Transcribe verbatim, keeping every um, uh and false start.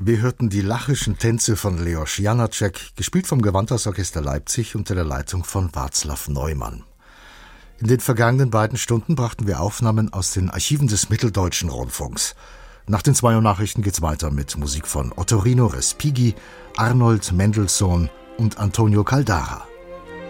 Wir hörten die lachischen Tänze von Leos Janáček, gespielt vom Gewandhausorchester Leipzig unter der Leitung von Václav Neumann. In den vergangenen beiden Stunden brachten wir Aufnahmen aus den Archiven des Mitteldeutschen Rundfunks. Nach den zwei Uhr Nachrichten geht's weiter mit Musik von Ottorino Respighi, Arnold Mendelssohn und Antonio Caldara.